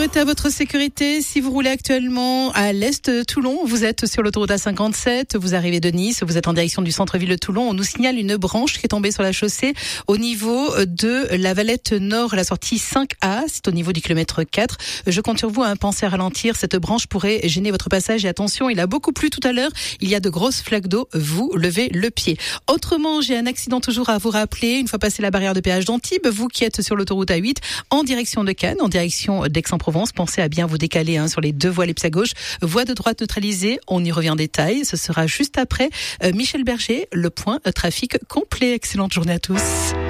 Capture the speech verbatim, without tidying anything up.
à votre sécurité. Si vous roulez actuellement à l'est de Toulon, vous êtes sur l'autoroute A cinquante-sept, vous arrivez de Nice, vous êtes en direction du centre-ville de Toulon. On nous signale une branche qui est tombée sur la chaussée au niveau de la Valette Nord, la sortie cinq A. C'est au niveau du kilomètre quatre. Je compte sur vous à penser à ralentir. Cette branche pourrait gêner votre passage. Et attention, il a beaucoup plu tout à l'heure. Il y a de grosses flaques d'eau. Vous levez le pied. Autrement, j'ai un accident toujours à vous rappeler. Une fois passé la barrière de péage d'Antibes, vous qui êtes sur l'autoroute A huit, en direction de Cannes, en direction d'Aix-en-Provence, pensez à bien vous décaler hein, sur les deux voies les plus à gauche. Voie de droite neutralisée, on y revient en détail. Ce sera juste après euh, Michel Berger, le point euh, trafic complet. Excellente journée à tous.